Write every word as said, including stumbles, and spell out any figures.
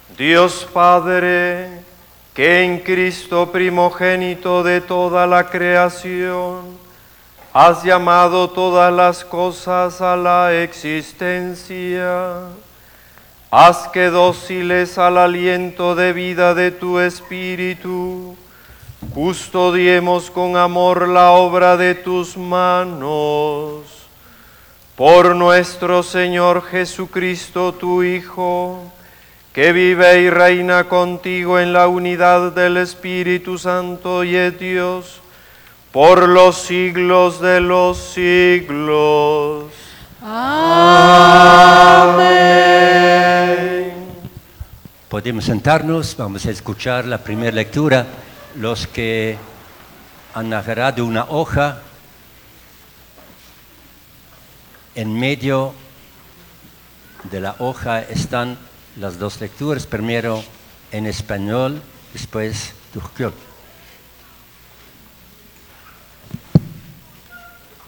Dios Padre, que en Cristo primogénito de toda la creación, has llamado todas las cosas a la existencia, haz que dóciles al aliento de vida de tu Espíritu, custodiemos con amor la obra de tus manos. Por nuestro Señor Jesucristo, tu Hijo, que vive y reina contigo en la unidad del Espíritu Santo y es Dios, por los siglos de los siglos. Amén. Podemos sentarnos, vamos a escuchar la primera lectura. Los que han agarrado una hoja, en medio de la hoja están las dos lecturas, primero en español, después turco.